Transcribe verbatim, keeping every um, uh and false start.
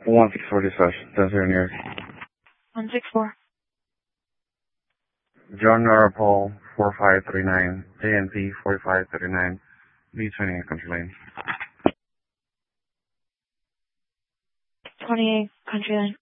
one six four dispatch, ten zero near. one six four. John Nora Paul, four five three nine, J N P four five three nine, B twenty-eight Country Lane. twenty-eight Country Lane.